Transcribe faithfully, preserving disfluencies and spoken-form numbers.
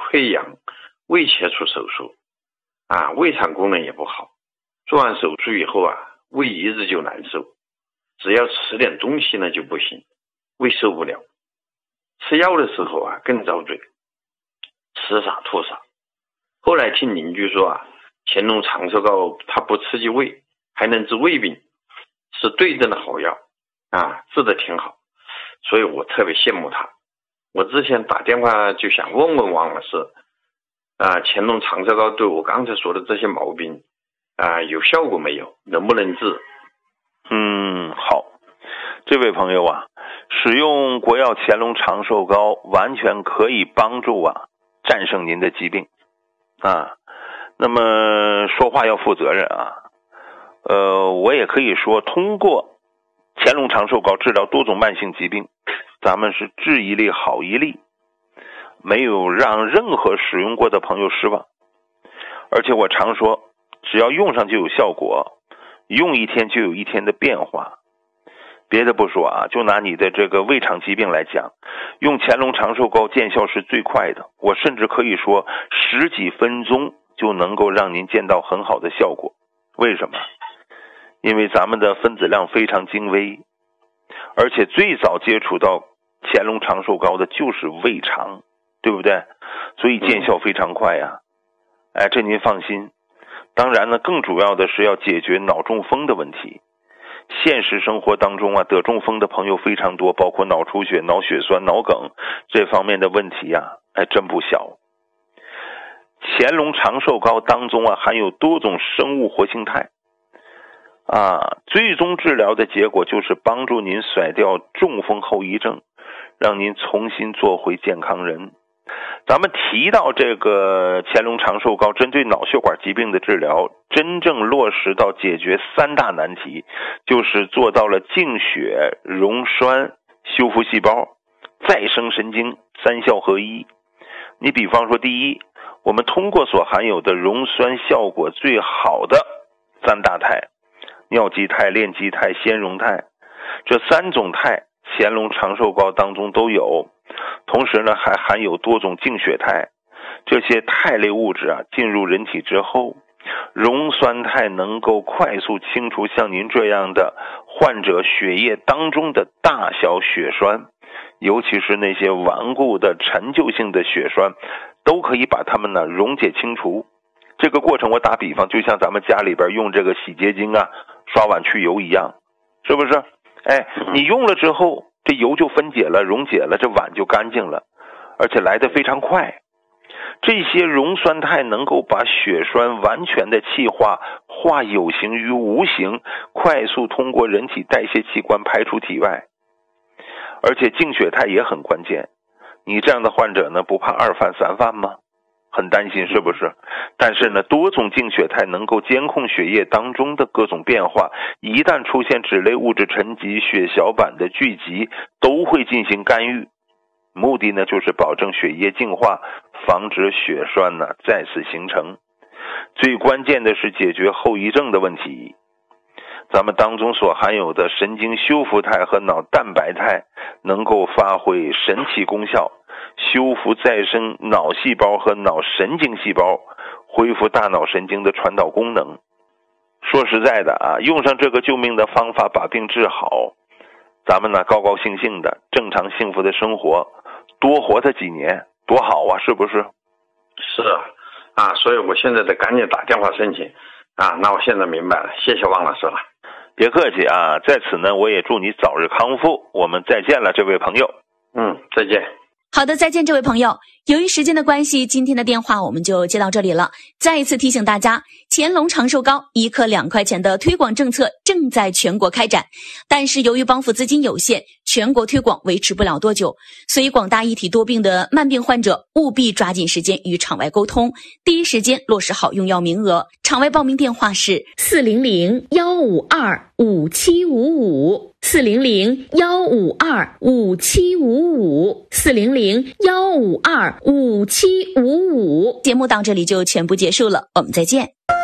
溃疡胃切除手术啊，胃肠功能也不好，做完手术以后啊，胃一直就难受，只要吃点东西呢就不行，胃受不了，吃药的时候啊更遭罪，吃啥吐啥。后来听邻居说啊，乾隆长寿膏它不刺激胃，还能治胃病，是对症的好药啊，治得挺好，所以我特别羡慕他。我之前打电话就想问问王老师啊，乾隆长寿膏对我刚才说的这些毛病啊有效果没有，能不能治？ 嗯，好，这位朋友啊，使用国药乾隆长寿膏完全可以帮助啊战胜您的疾病啊。那么说话要负责任啊，呃，我也可以说，通过乾隆长寿膏治疗多种慢性疾病，咱们是治一例好一例，没有让任何使用过的朋友失望。而且我常说，只要用上就有效果，用一天就有一天的变化。别的不说啊，就拿你的这个胃肠疾病来讲，用乾隆长寿膏见效是最快的，我甚至可以说十几分钟就能够让您见到很好的效果。为什么？因为咱们的分子量非常精微，而且最早接触到乾隆长寿膏的就是胃肠，对不对？所以见效非常快呀、啊。哎，这您放心。当然呢，更主要的是要解决脑中风的问题。现实生活当中啊，得中风的朋友非常多，包括脑出血、脑血栓、脑梗这方面的问题啊，哎，真不小。乾隆长寿膏当中啊，含有多种生物活性肽啊，最终治疗的结果就是帮助您甩掉中风后遗症，让您重新做回健康人。咱们提到这个乾隆长寿膏针对脑血管疾病的治疗，真正落实到解决三大难题，就是做到了净血、溶栓、修复细胞、再生神经三效合一。你比方说，第一，我们通过所含有的溶栓效果最好的三大肽，尿基肽、链基肽、纤溶肽，这三种肽乾隆长寿膏当中都有。同时呢，还含有多种净血肽，这些肽类物质啊，进入人体之后，溶栓肽能够快速清除像您这样的患者血液当中的大小血栓，尤其是那些顽固的陈旧性的血栓，都可以把它们呢溶解清除。这个过程我打比方，就像咱们家里边用这个洗洁精啊刷碗去油一样，是不是？哎，你用了之后，这油就分解了、溶解了，这碗就干净了，而且来得非常快。这些溶栓肽能够把血栓完全的气化，化有形于无形，快速通过人体代谢器官排出体外。而且净血肽也很关键，你这样的患者呢，不怕二犯三犯吗？很担心是不是？但是呢，多种净血肽能够监控血液当中的各种变化，一旦出现脂类物质沉积、血小板的聚集，都会进行干预。目的呢，就是保证血液净化，防止血栓呢再次形成。最关键的是解决后遗症的问题。咱们当中所含有的神经修复肽和脑蛋白肽能够发挥神奇功效，修复再生脑细胞和脑神经细胞，恢复大脑神经的传导功能。说实在的啊，用上这个救命的方法把病治好，咱们呢高高兴兴的正常幸福的生活，多活他几年多好啊，是不是？ 是啊，啊，所以我现在得赶紧打电话申请啊。那我现在明白了，谢谢王老师了。 别客气啊，在此呢我也祝你早日康复，我们再见了，这位朋友。 嗯，再见。 好的，再见，这位朋友。由于时间的关系，今天的电话我们就接到这里了。再一次提醒大家，乾隆长寿膏一克两块钱的推广政策正在全国开展，但是由于帮扶资金有限，全国推广维持不了多久，所以广大一体多病的慢病患者务必抓紧时间与场外沟通，第一时间落实好用药名额。场外报名电话是四零零幺五二五七五五。四零零幺五二五七五五，四零零幺五二五七五五。节目到这里就全部结束了，我们再见。